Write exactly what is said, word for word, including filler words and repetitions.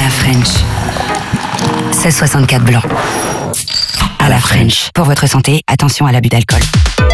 la French. seize soixante-quatre blanc. À la French. Pour votre santé, attention à l'abus d'alcool.